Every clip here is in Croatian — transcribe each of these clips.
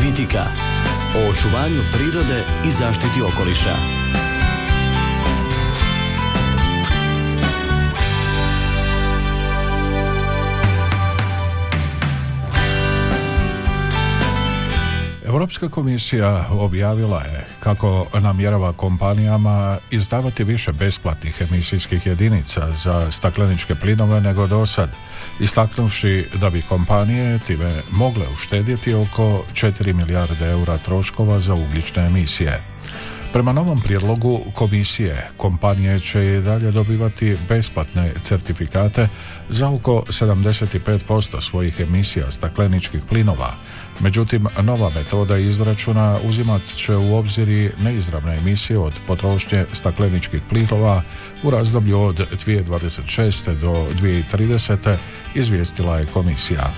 Kritika o očuvanju prirode i zaštiti okoliša. Europska komisija objavila je kako namjerava kompanijama izdavati više besplatnih emisijskih jedinica za stakleničke plinove nego do sad, istaknuvši da bi kompanije time mogle uštedjeti oko 4 milijarde eura troškova za ugljične emisije. Prema novom prijedlogu komisije, kompanije će i dalje dobivati besplatne certifikate za oko 75% svojih emisija stakleničkih plinova. Međutim, nova metoda izračuna uzimat će u obzir i neizravne emisije od potrošnje stakleničkih plinova u razdoblju od 2026. do 2030. izvijestila je komisija.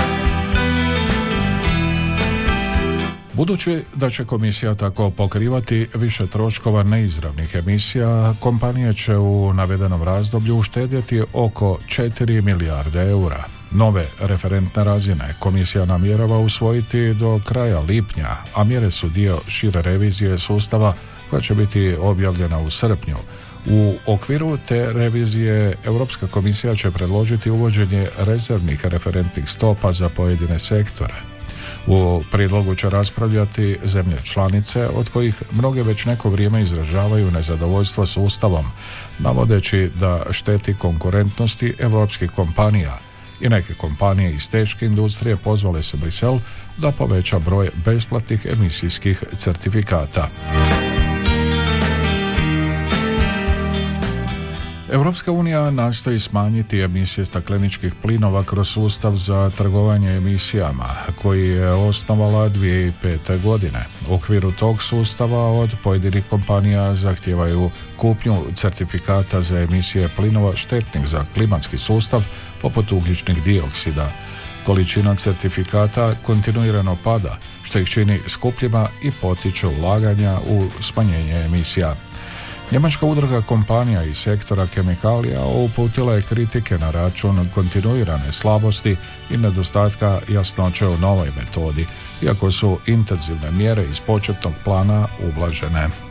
Budući da će komisija tako pokrivati više troškova neizravnih emisija, kompanije će u navedenom razdoblju uštedjeti oko 4 milijarde eura. Nove referentne razine komisija namjerava usvojiti do kraja lipnja, a mjere su dio šire revizije sustava koja će biti objavljena u srpnju. U okviru te revizije Europska komisija će predložiti uvođenje rezervnih referentnih stopa za pojedine sektore. U prijedlogu će raspravljati zemlje članice, od kojih mnoge već neko vrijeme izražavaju nezadovoljstvo sustavom, navodeći da šteti konkurentnosti europskih kompanija. I neke kompanije iz teške industrije pozvale su Brisel da poveća broj besplatnih emisijskih certifikata. Europska unija nastoji smanjiti emisije stakleničkih plinova kroz sustav za trgovanje emisijama, koji je osnovala 2005. godine. U okviru tog sustava od pojedinih kompanija zahtijevaju kupnju certifikata za emisije plinova štetnih za klimatski sustav, poput ugljičnih dioksida. Količina certifikata kontinuirano pada, što ih čini skupljima i potiče ulaganja u smanjenje emisija. Njemačka udruga kompanija iz sektora kemikalija uputila je kritike na račun kontinuirane slabosti i nedostatka jasnoće u novoj metodi, iako su intenzivne mjere iz početnog plana ublažene.